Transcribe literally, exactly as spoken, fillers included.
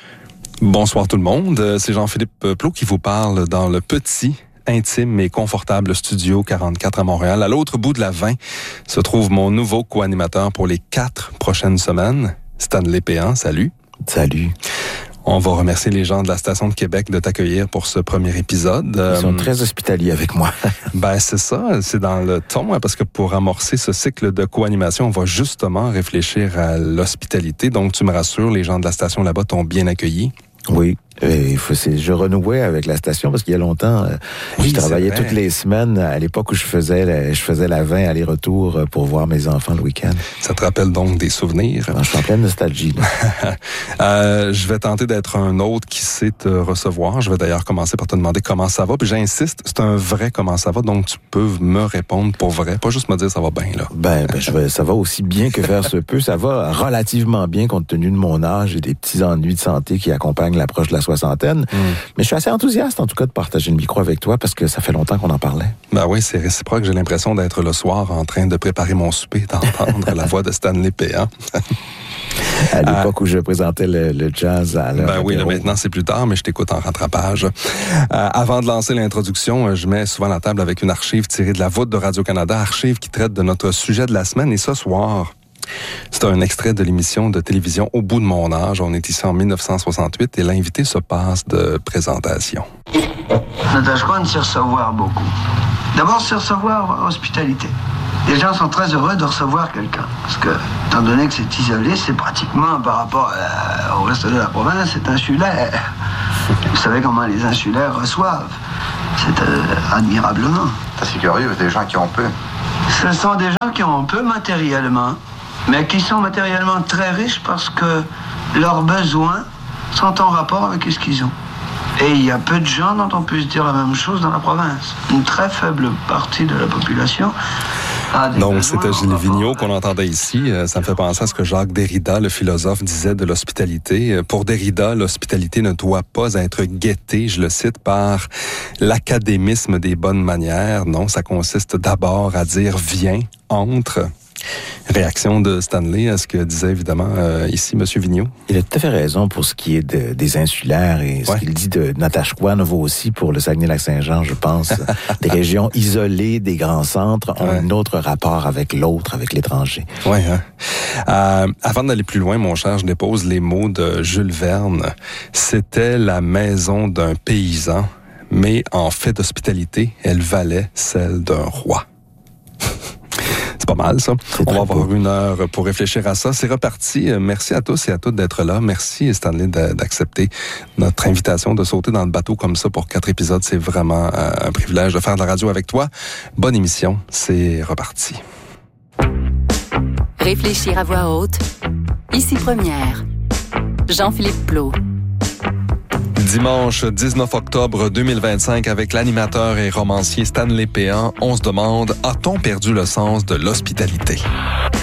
Bonsoir tout le monde, c'est Jean-Philippe Plot qui vous parle dans le petit, intime et confortable studio quarante-quatre à Montréal. À l'autre bout de la vingt se trouve mon nouveau co-animateur pour les quatre prochaines semaines, Stanley Péan. Salut. Salut. On va remercier les gens de la station de Québec de t'accueillir pour ce premier épisode. Ils sont euh, très hospitaliers avec moi. ben c'est ça, c'est dans le ton, hein, parce que pour amorcer ce cycle de co-animation, on va justement réfléchir à l'hospitalité. Donc tu me rassures, les gens de la station là-bas t'ont bien accueilli. Oui, il faut, c'est, je renouais avec la station parce qu'il y a longtemps, euh, oui, je travaillais toutes les semaines à l'époque où je faisais la, je faisais la vingt aller-retour pour voir mes enfants le week-end. Ça te rappelle donc des souvenirs? Non, je suis en pleine nostalgie. euh, je vais tenter d'être un autre qui sait te recevoir. Je vais d'ailleurs commencer par te demander comment ça va. Puis j'insiste, c'est un vrai comment ça va, donc tu peux me répondre pour vrai, pas juste me dire ça va bien là. Ben, ben je vais, ça va aussi bien que faire se peut. Ça va relativement bien compte tenu de mon âge et des petits ennuis de santé qui accompagnent l'approche de la soixantaine. Mm. Mais je suis assez enthousiaste, en tout cas, de partager le micro avec toi parce que ça fait longtemps qu'on en parlait. Ben oui, c'est réciproque. J'ai l'impression d'être le soir en train de préparer mon souper, d'entendre la voix de Stanley Péan. À l'époque euh, où je présentais le, le jazz à l'heure. Ben oui, là, maintenant c'est plus tard, mais je t'écoute en rattrapage. Euh, avant de lancer l'introduction, je mets souvent la table avec une archive tirée de la voûte de Radio-Canada, archive qui traite de notre sujet de la semaine. Et ce soir, c'est un extrait de l'émission de télévision Au bout de mon âge. On est ici en dix-neuf cent soixante-huit et l'invité se passe de présentation. Natashquan, c'est recevoir beaucoup. D'abord, c'est recevoir hospitalité. Les gens sont très heureux de recevoir quelqu'un. Parce que, étant donné que c'est isolé, c'est pratiquement, par rapport à, au reste de la province, c'est insulaire. Vous savez comment les insulaires reçoivent. C'est euh, admirablement. C'est curieux, des gens qui ont peu. Ce sont des gens qui ont peu matériellement, mais qui sont matériellement très riches parce que leurs besoins sont en rapport avec ce qu'ils ont. Et il y a peu de gens dont on puisse dire la même chose dans la province. Une très faible partie de la population a des Donc, besoins. c'était Gilles Vigneault qu'on entendait ici. Ça me fait penser à ce que Jacques Derrida, le philosophe, disait de l'hospitalité. Pour Derrida, l'hospitalité ne doit pas être guettée, je le cite, par l'académisme des bonnes manières. Non, ça consiste d'abord à dire « viens, entre ». Réaction de Stanley à ce que disait évidemment euh, ici M. Vigneault. Il a tout à fait raison pour ce qui est de, des insulaires et ouais. Ce qu'il dit de Natashquan vaut aussi pour le Saguenay-Lac-Saint-Jean, je pense. Des régions isolées, des grands centres ont ouais. un autre rapport avec l'autre, avec l'étranger. Oui. Hein? Euh, avant d'aller plus loin, mon cher, je dépose les mots de Jules Verne. C'était la maison d'un paysan, mais en fait d'hospitalité, elle valait celle d'un roi. C'est pas mal, ça. C'est On va avoir beau. une heure pour réfléchir à ça. C'est reparti. Merci à tous et à toutes d'être là. Merci, Stanley, d'accepter notre invitation, de sauter dans le bateau comme ça pour quatre épisodes. C'est vraiment un privilège de faire de la radio avec toi. Bonne émission. C'est reparti. Réfléchir à voix haute. Ici Première. Jean-Philippe Plot. Dimanche dix-neuf octobre deux mille vingt-cinq, avec l'animateur et romancier Stanley Péan, on se demande, a-t-on perdu le sens de l'hospitalité?